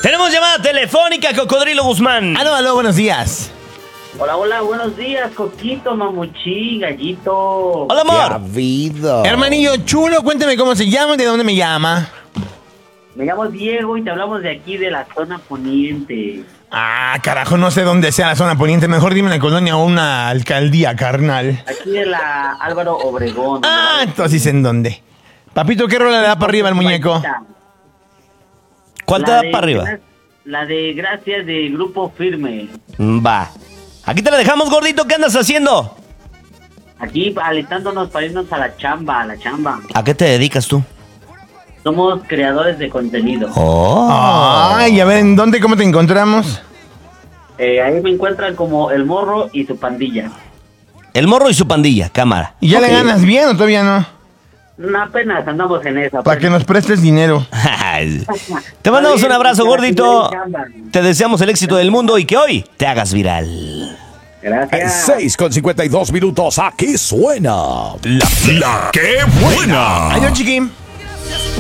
Tenemos llamada telefónica, Cocodrilo Guzmán. Aló, aló, buenos días. Hola, hola, buenos días, Coquito, Mamuchín, Gallito. Hola, amor. ¿Qué ha habido? Hermanillo chulo, cuénteme cómo se llama y de dónde me llama. Me llamo Diego y te hablamos de aquí, de la zona poniente. Ah, carajo, no sé dónde sea la zona poniente. Mejor dime una colonia o una alcaldía, carnal. Aquí de la Álvaro Obregón. Ah, entonces ¿en dónde? Papito, ¿qué rola le da para arriba al muñeco? ¿Cuál te La da de para arriba? La de Gracias de Grupo Firme. Va. Aquí te la dejamos, gordito. ¿Qué andas haciendo? Aquí alistándonos para irnos a la chamba, ¿A qué te dedicas tú? Somos creadores de contenido. Oh. Ay, a ver, ¿en dónde, cómo te encontramos? Ahí me encuentran como El Morro y su pandilla. El morro y su pandilla, cámara. ¿Y ya Ok. le ganas bien o todavía no? Apenas andamos en esa. Para que nos prestes dinero. Te mandamos un abrazo, gordito. Te deseamos el éxito del mundo y que hoy te hagas viral. Gracias. 6:52 minutos. Aquí suena La que buena. Adiós, chiquín.